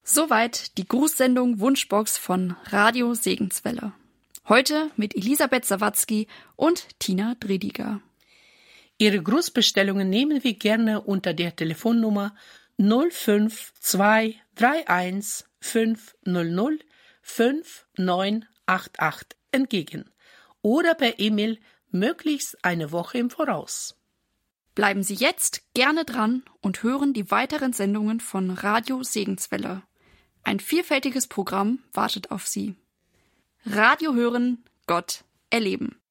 Soweit die Grußsendung Wunschbox von Radio Segenswelle. Heute mit Elisabeth Sawatzki und Tina Drediger. Ihre Grußbestellungen nehmen wir gerne unter der Telefonnummer 05231 500 5988 entgegen oder per E-Mail möglichst eine Woche im Voraus. Bleiben Sie jetzt gerne dran und hören die weiteren Sendungen von Radio Segenswelle. Ein vielfältiges Programm wartet auf Sie. Radio hören, Gott erleben.